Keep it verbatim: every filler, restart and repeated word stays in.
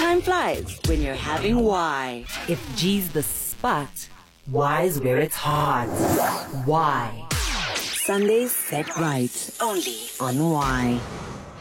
Time flies when you're having why. If G's the spot, Y's where it's hot. Why? Sundays set right. Only on Why.